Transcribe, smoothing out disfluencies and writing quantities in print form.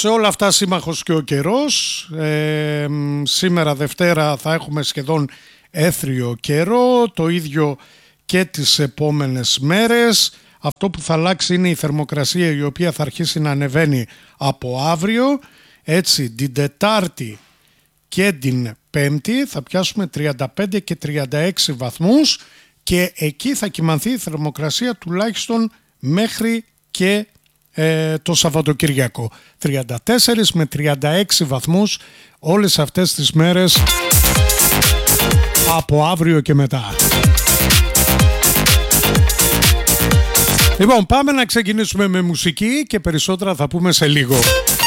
σε όλα αυτά σύμμαχος και ο καιρός. Σήμερα Δευτέρα θα έχουμε σχεδόν έθριο καιρό, το ίδιο και τις επόμενες μέρες. Αυτό που θα αλλάξει είναι η θερμοκρασία, η οποία θα αρχίσει να ανεβαίνει από αύριο. Έτσι την Τετάρτη και την Πέμπτη θα πιάσουμε 35 και 36 βαθμούς και εκεί θα κυμανθεί η θερμοκρασία τουλάχιστον μέχρι και το Σαββατοκυριακό. 34 με 36 βαθμούς όλες αυτές τις μέρες από αύριο και μετά. Λοιπόν, πάμε να ξεκινήσουμε με μουσική και περισσότερα θα πούμε σε λίγο.